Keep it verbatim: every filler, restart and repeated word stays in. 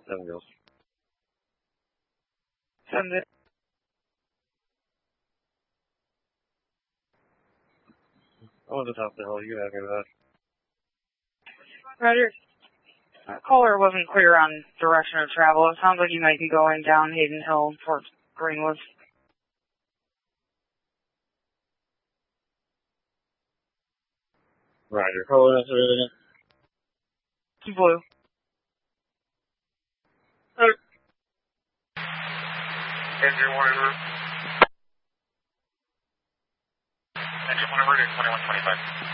Seven girls. Send it. I want to talk to hell you happy with that. Roger. Uh, caller wasn't clear on direction of travel. It sounds like you might be going down Hayden Hill towards Greenwood. Roger. Caller, that's everything. It's blue. Roger. Engine one over. Engine one over to twenty-one twenty-five.